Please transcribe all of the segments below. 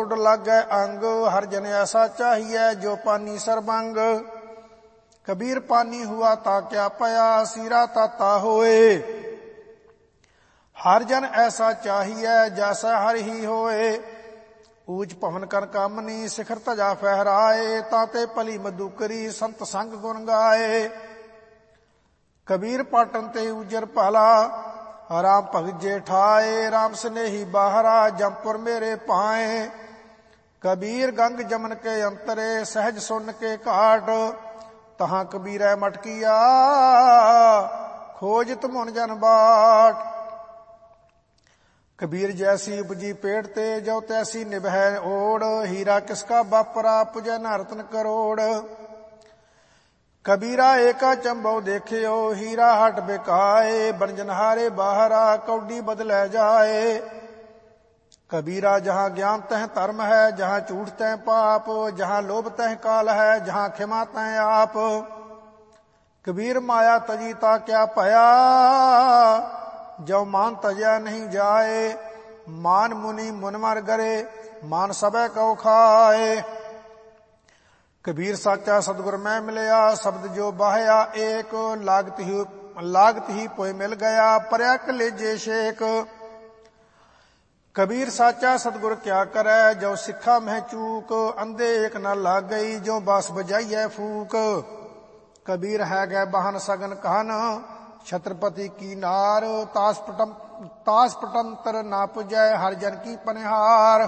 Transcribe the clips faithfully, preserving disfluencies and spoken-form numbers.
टुड लागै अंग, हर जन ऐसा चाहिए जो पानी सरबंग। कबीर पानी हुआ ता क्या पया, सीरा ताता होए। हर जन ऐसा चाहिए जैसा हर ही होए। ऊच भवन कर कामनी, शिखर तजा फहराए। ताते भली मधुकरी, संत संग गुण गाए। कबीर पाटन ते उजर पाला, राम भगत जेठाए। राम स्नेही बाहरा, जमपुर मेरे पाए। कबीर गंग जमन के अंतरे, सहज सुन के काट। तहां कबीरै मटकिया, खोज तुमन जन बाट। कबीर जैसी उपजी पेड़ ते, जो तैसी निभै ओड़। हीरा किसका बापरा, पुजै न रतन करोड़। कबीरा एका चंबो देखियो, हीरा हट बिकाए। बनजनहारे बाहरा, कौडी बदलै जाए। कबीरा जहाँ ज्ञान तह धर्म है, जहाँ झूठ तह पाप। जहाँ लोभ तह काल है, जहाँ खिमा तह आप। कबीर माया तजी ता क्या पया, जो मान तजया नहीं जाए। मान मुनि मुन मर गरे, मान सबे को खाए। कबीर साचा सतगुर में मिलया, शब्द जो बाहया एक। लागत ही लागत ही पोए मिल गया, परया कलेजे शेक। कबीर साचा सतगुर क्या करे, जो सिखा में चूक। अंधे एक न लाग गई, जो बास बजाइए फूक। कबीर है गए बहन सगन कहन, छत्रपति की नार। तास पटम तास पटंतर ना पुजय, हर जन की पनिहार।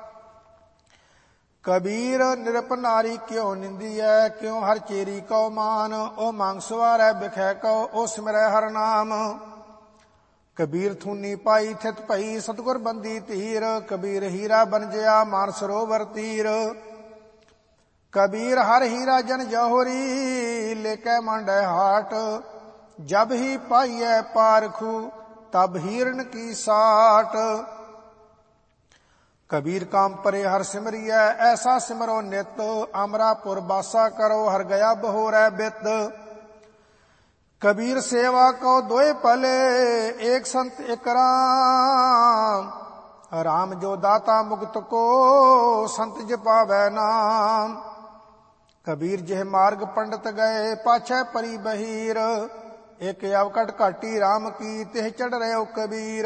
कबीर निरप नारी क्यों निंदिय, क्यों हर चेरी को मान। ओ मांग सवारै बिखै को, ओ सिमरै हर नाम। कबीर थूनी पाई थित पई, सतगुर बंदी तीर। कबीर हीरा बन जया, मान सरोवर तीर। कबीर हर हीरा जन जहोरी, लेकै मांडै हाट। जब ही पाइयै पारखू, तब हीरन की साट। कबीर काम परे हर सिमरियै, ऐसा सिमरो नित। अमरापुर बासा करो, हर गया बहोरै बित। कबीर सेवा को दोए पले, एक संत एक राम। राम जो दाता मुक्त को, संत जपावै नाम। कबीर जेह मार्ग पंडित गए, पाछै परी बहीर। एक अवकट घाटी राम की, तिह चढ़ रहे कबीर।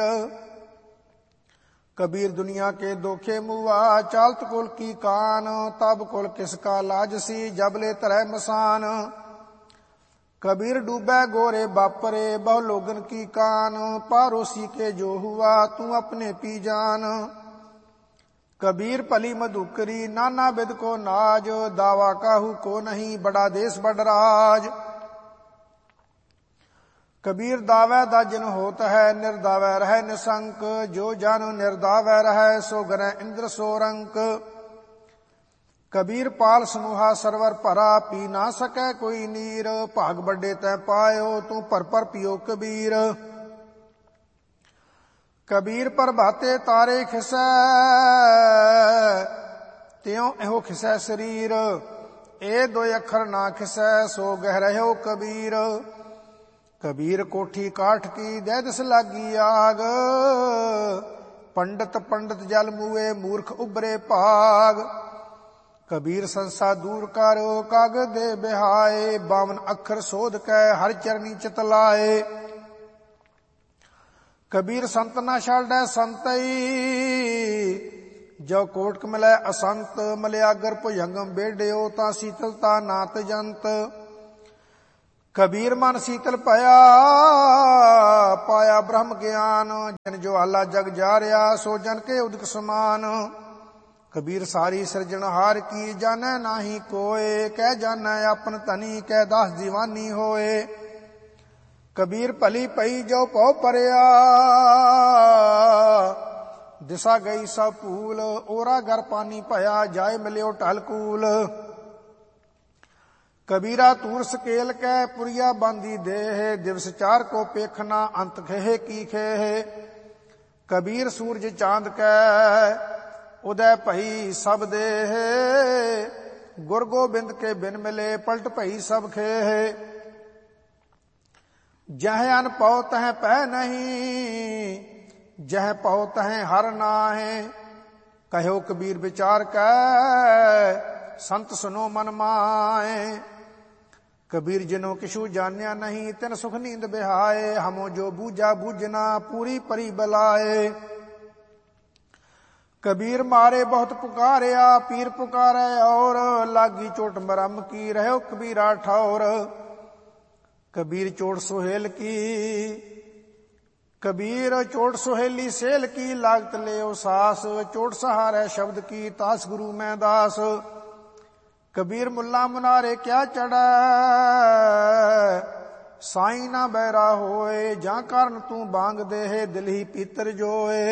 कबीर दुनिया के दोखे मुआ, चालत कुल की कान। तब कुल किसका लाजसी, जब ले तरह मसान। कबीर डूबे गोरे बापरे, बहु लोगन की कान। पारोसी के जो हुआ, तू अपने पी जान। कबीर भली मधुकरी, नाना बिद को नाज। दावा काहू को नहीं, बड़ा देश बड़ राज। कबीर दावै दा जिन होत है, निर्दावै रह निसंक। जो जन निर्दावै रह, सो गरै इंद्र सो रंक। कबीर पाल समूहा सरवर भरा, पी ना सकै कोई नीर। भाग बड़े तै पायो, तू पर पर पियो कबीर। कबीर प्रभाते तारे खिसै, त्यों एहो खिसै शरीर। ए दो अखर ना खिसै, सो गह रहो कबीर। कबीर कोठी काठ की, दह दिस लागी आग। पंडित पंडित जल मुए, मूर्ख उबरे भाग। कबीर संसा दूर करो, कागज दे बिहाए। बावन अखर शोध कै, हर चरनी चितलाए। कबीर संत न छाड़ै संतई, जो कोटक मिलै असंत। मलयागर भुजंगम बेड़ियो, ता शीतलता नात जंत। कबीर मन शीतल पया, पाया ब्रह्म ज्ञान। जन जो आला जग जारिया, सो जन के उदक समान। कबीर सारी सृजनहार की, जानै नाही कोय। कह जानै अपन तनी, कह दास दीवानी होए। कबीर भली पई जो पौ परया, दिशा गई सब भूल। ओरा घर पानी भया, जाए मिलियो ढलकूल। कबीरा तूर सकेल कै, पुरिया बांदी देह। दिवस चार को पेखना, अंत खेहे की खेह। कबीर सूरज चांद कै, उदय भई सब देह। गुर गोबिंद के बिन मिले, पलट भई सब खेह। जह अन पौ तह पै नहीं, जह पौ तह हर नाहे। कहो कबीर विचार कै संत सुनो मन माए। कबीर जिनो किशु जान्या नहीं तिन सुख नींद बिहाए। हमो जो बूझा बूझना पूरी परी बलाए। कबीर मारे बहुत पुकारिया पीर पुकारे और लागी चोट मरम की रहो कबीरा ठौर। कबीर चोट सुहेल की कबीर चोट सुहेली सेल की लागत ले सास। चोट सहारे शब्द की तास गुरु में दास। कबीर मुल्ला मुनारे क्या चढ़ा साई ना बैरा होए। जा कारण तू बांग दे दिल ही पीतर जोए।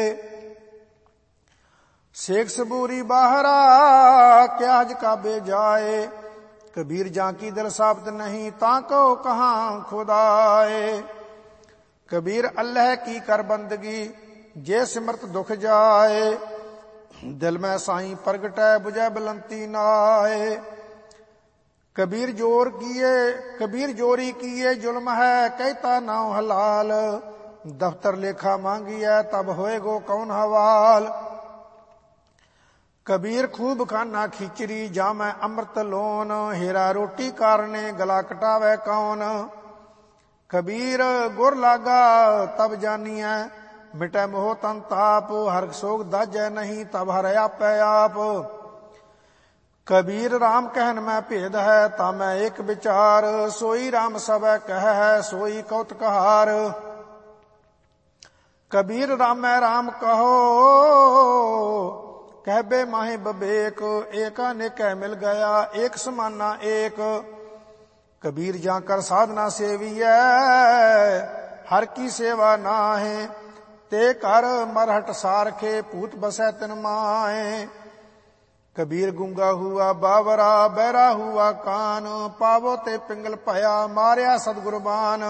शेख सबूरी बाहरा क्या हज काबे जाए। कबीर जा की दिल साबित नहीं ताको कहाँ खुदाए। कबीर अल्लाह की कर बंदगी जे सिमरत दुख जाए। दिल में साईं प्रगटै बुझै बुलंती नाए। कबीर जोर किए कबीर जोरी किए जुल्म है कहता नाउ हलाल। दफ्तर लेखा मांगी है तब होएगो कौन हवाल। कबीर खूब खाना खिचड़ी जामै अमृत लोन। हेरा रोटी कारणे गला कटावे कौन। कबीर गुर लागा तब जानिए मिटै मोह तन ताप। हर सोग दाजै नहीं तब हर आपै आप। कबीर राम कहन में भेद है तामै एक विचार। सोई राम सबै कह है सोई कौतकहार। कबीर रामै राम कहो कहबे माहे बबेक। एका नेकै मिल गया एक समाना एक। कबीर जाकर साधना सेवियै हर की सेवा नाहे। ते कर मरहट सारखे भूत बसै तिन माहे। कबीर गूंगा हुआ बावरा बहरा हुआ कान। पावो ते पिंगल भया मारिया सतगुरबान।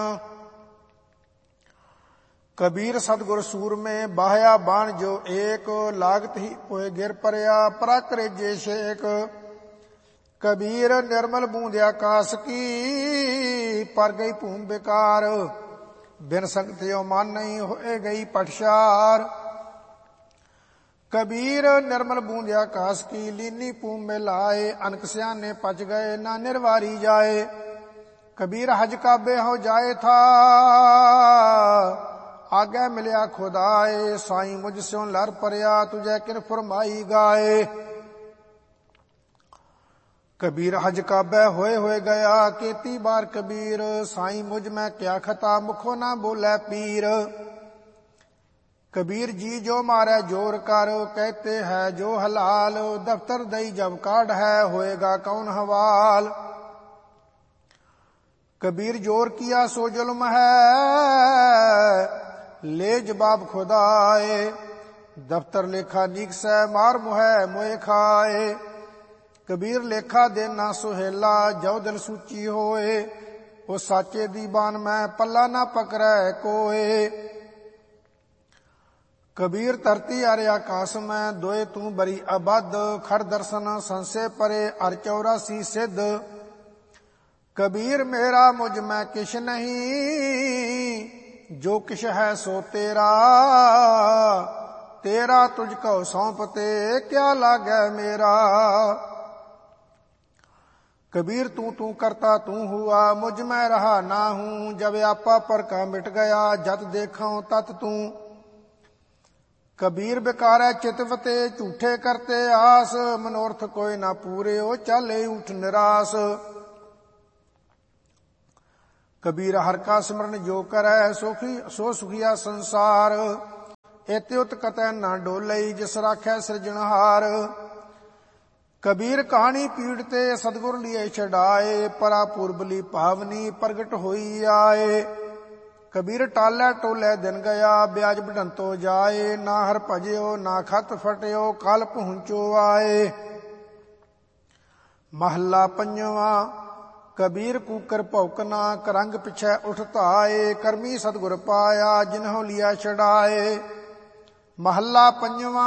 कबीर सतगुर सूर में बाहया बाण जो एक। लागत ही पोए गिर परया परा करे जे शेक। कबीर निर्मल बूंद आकाश की पर गई भूम बेकार। बिन संगत यो मान नहीं होए गई पटशार। कबीर निर्मल बूंद आकाश की लीनी भूम में लाए। अनक स्याने पच गए ना निर्वारी जाए। कबीर हज काबे हो जाए था आगे मिलया खुदाए। साईं मुझ स्यों लर परया तुझे किन फरमाई गाए। कबीर हज काबे होए होए गया केती बार कबीर। साईं मुझ में क्या खता मुखो ना बोले पीर। कबीर जी जो मारे जोर कर कहते हैं जो हलाल। दफ्तर दई जब काढ़ है होएगा कौन हवाल। कबीर जोर किया सो जुल्म है ले जवाब खुदाए। दफ्तर लेखा नीक से मार मुहे मोए खाए। कबीर लेखा देना सुहेला जो दिल सूची होए। वो साचे दीवान में पल्ला ना पकड़े कोए। कबीर धरती अरे आकाश में दोए तू बरी अबद। खड़ दर्शन संसे परे अर चौरासी सिद्ध। कबीर मेरा मुझ में किश नहीं जो किश है सो तेरा। तेरा तुझको सौंपते क्या लागे मेरा। कबीर तू तू करता तू हुआ मुझ में रहा ना हूं। जब आपा पर का मिट गया जत देखो तत तू। कबीर बेकारे चितवते झूठे करते आस। मनोरथ कोई ना पूरे ओ चाले उठ निराश। कबीर हर का स्मरण जो करे सोखी सो सुखिया संसार। एत्युत कतै ना डोलई जिस राखै सृजनहार। कबीर कहानी पीड़ते सतगुर लिए छड़ाए। परा पूर्बली पावनी प्रगट होई आए। कबीर टाले टोले दिन गया ब्याज बढ़ंतो जाए। ना हर भजयो ना खत फटयो काल पहुंचो आए। महला पंजवा। कबीर कूकर भौकना करंग पिछे उठताए। कर्मी सतगुर पाया जिन्हों लिया छड़ाए। महला पंजवा।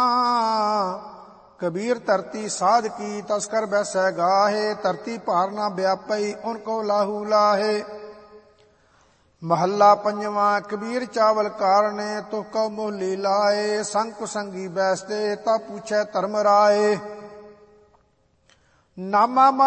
कबीर धरती साध की तस्कर बैसै गाहे। धरती भार ना व्यापई उनको लाहू लाहे। ਮਹੱਲਾ ਪੰਜਵਾਂ। ਕਬੀਰ ਚਾਵਲ ਕਾਰਣੇ ਤੁਹ ਕਉ ਮੋਹਲੀ ਲਾਏ। ਸੰਗ ਕੁਸੰਗੀ ਬੈਸਤੇ ਤਾ ਪੁੱਛੈ ਧਰਮ ਰਾਏ। ਨਾਮਾ